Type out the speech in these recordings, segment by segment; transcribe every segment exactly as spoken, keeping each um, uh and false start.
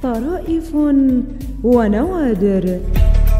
طرائف ونوادر.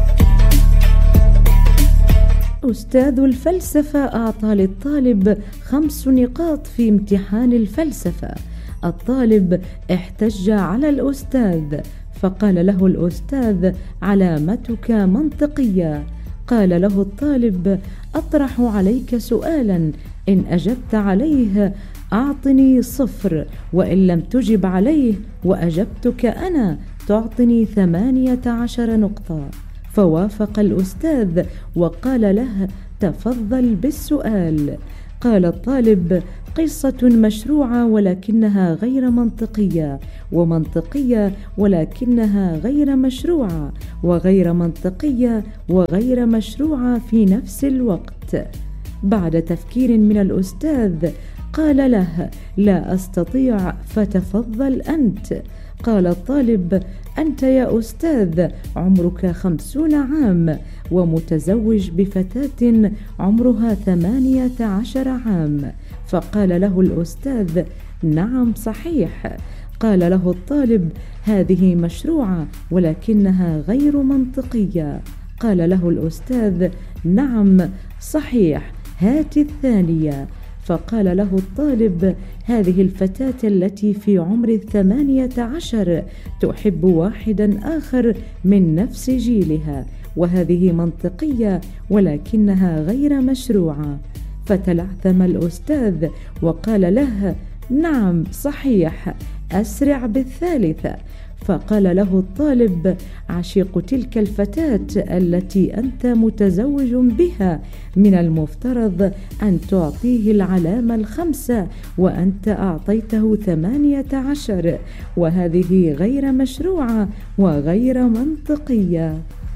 أستاذ الفلسفة أعطى للطالب خمس نقاط في امتحان الفلسفة. الطالب احتج على الأستاذ، فقال له الأستاذ: علامتك منطقية. قال له الطالب: أطرح عليك سؤالا، إن أجبت عليه أعطني صفر، وإن لم تجب عليه وأجبتك أنا تعطني ثمانية عشر نقطة. فوافق الأستاذ وقال له: تفضل بالسؤال. قال الطالب: قصة مشروعة ولكنها غير منطقية، ومنطقية ولكنها غير مشروعة، وغير منطقية وغير مشروعة في نفس الوقت. بعد تفكير من الأستاذ قال له: لا أستطيع، فتفضل أنت. قال الطالب: أنت يا أستاذ عمرك خمسون عام ومتزوج بفتاة عمرها ثمانية عشر عام. فقال له الأستاذ: نعم صحيح. قال له الطالب: هذه مشروعة ولكنها غير منطقية. قال له الأستاذ: نعم صحيح، هات الثانية. فقال له الطالب: هذه الفتاة التي في عمر الثمانية عشر تحب واحدا آخر من نفس جيلها، وهذه منطقية ولكنها غير مشروعة. فتلعثم الأستاذ وقال له: نعم صحيح، أسرع بالثالثة. فقال له الطالب: عشيق تلك الفتاة التي أنت متزوج بها من المفترض أن تعطيه العلامة الخمسة، وأنت أعطيته ثمانية عشر، وهذه غير مشروعة وغير منطقية.